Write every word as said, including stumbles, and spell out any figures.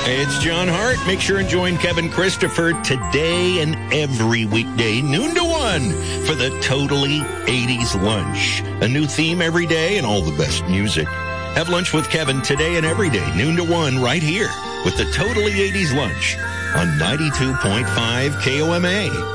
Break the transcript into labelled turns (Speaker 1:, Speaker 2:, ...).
Speaker 1: Hey, it's John Hart. Make sure and join Kevin Christopher today and every weekday, noon to one, for the Totally eighties Lunch. A new theme every day and all the best music. Have lunch with Kevin today and every day, noon to one, right here with the Totally eighties Lunch on ninety-two point five K O M A.